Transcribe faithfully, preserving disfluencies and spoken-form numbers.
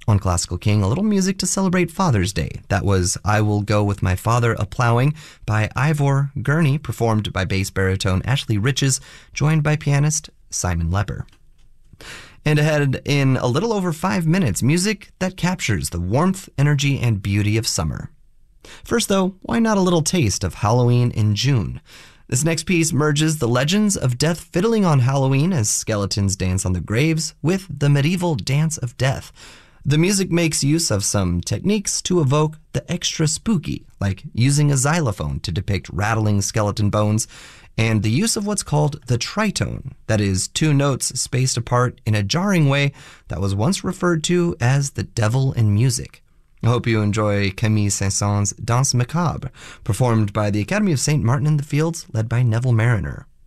On Classical King, a little music to celebrate Father's Day. That was I Will Go With My Father A-Plowing by Ivor Gurney, performed by bass baritone Ashley Riches, joined by pianist Simon Lepper. And ahead in a little over five minutes, music that captures the warmth, energy, and beauty of summer. First though, why not a little taste of Halloween in June? This next piece merges the legends of death fiddling on Halloween as skeletons dance on the graves with the medieval dance of death. The music makes use of some techniques to evoke the extra spooky, like using a xylophone to depict rattling skeleton bones, and the use of what's called the tritone, that is, two notes spaced apart in a jarring way that was once referred to as the devil in music. I hope you enjoy Camille Saint-Saëns' Danse Macabre, performed by the Academy of Saint Martin in the Fields, led by Neville Mariner.